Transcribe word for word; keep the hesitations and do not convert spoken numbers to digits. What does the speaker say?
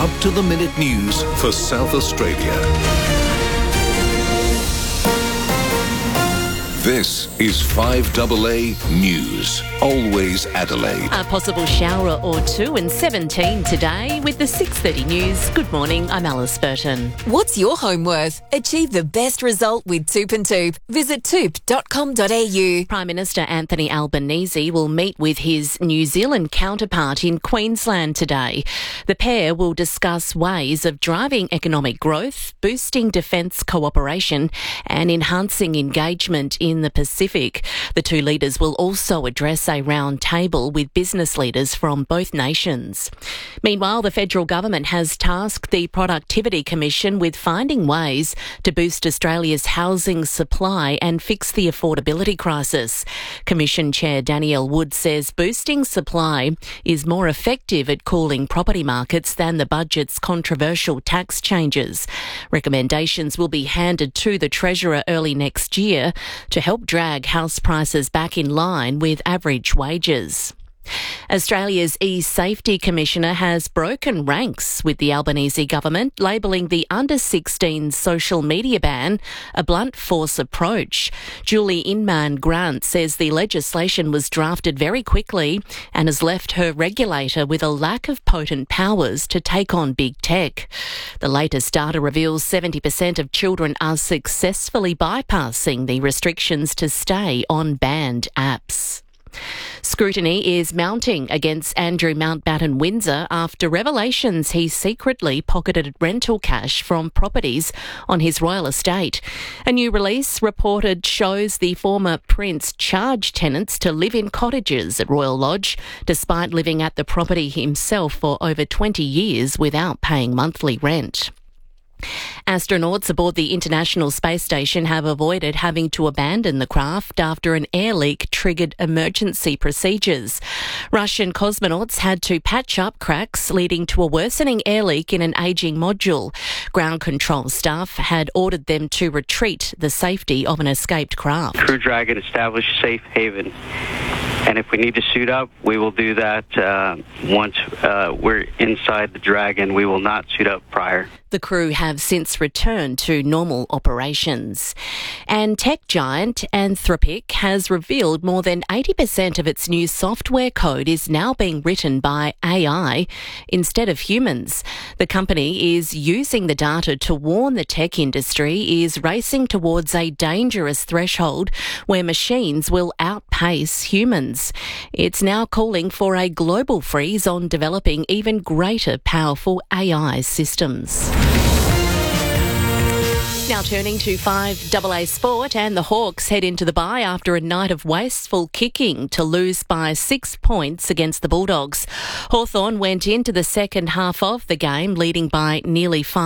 up-to-the-minute news for South Australia. This is five A A News. Always Adelaide. A possible shower or two and seventeen today with the six thirty news. Good morning, I'm Alice Burton. What's your home worth? Achieve the best result with Toop and Toop. Visit toop dot com dot a u. Prime Minister Anthony Albanese will meet with his New Zealand counterpart in Queensland today. The pair will discuss ways of driving economic growth, boosting defence cooperation and enhancing engagement in in the Pacific. The two leaders will also address a round table with business leaders from both nations. Meanwhile, the federal government has tasked the Productivity Commission with finding ways to boost Australia's housing supply and fix the affordability crisis. Commission Chair Danielle Wood says boosting supply is more effective at cooling property markets than the budget's controversial tax changes. Recommendations will be handed to the Treasurer early next year to help drag house prices back in line with average wages. Australia's E-Safety Commissioner has broken ranks with the Albanese government, labelling the under sixteen social media ban a blunt force approach. Julie Inman Grant says the legislation was drafted very quickly and has left her regulator with a lack of potent powers to take on big tech. The latest data reveals seventy percent of children are successfully bypassing the restrictions to stay on banned apps. Scrutiny is mounting against Andrew Mountbatten Windsor after revelations he secretly pocketed rental cash from properties on his royal estate. A new release reported shows the former prince charged tenants to live in cottages at Royal Lodge, despite living at the property himself for over twenty years without paying monthly rent. Astronauts aboard the International Space Station have avoided having to abandon the craft after an air leak triggered emergency procedures. Russian cosmonauts had to patch up cracks, leading to a worsening air leak in an ageing module. Ground control staff had ordered them to retreat the safety of an escaped craft. Crew Dragon established safe haven. And if we need to suit up, we will do that uh, once uh, we're inside the Dragon. We will not suit up prior. The crew have since returned to normal operations. And tech giant Anthropic has revealed more than eighty percent of its new software code is now being written by A I instead of humans. The company is using the data to warn the tech industry is racing towards a dangerous threshold where machines will outpace humans. It's now calling for a global freeze on developing even greater powerful A I systems. Now turning to five A A Sport, and the Hawks head into the bye after a night of wasteful kicking to lose by six points against the Bulldogs. Hawthorn went into the second half of the game leading by nearly five